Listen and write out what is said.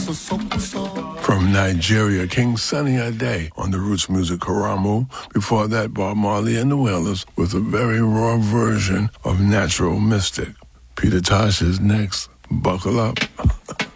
From Nigeria, King Sunny Ade on the Roots Music Karamu. Before that, Bob Marley and the Wailers with a very raw version of Natural Mystic. Peter Tosh is next. Buckle up.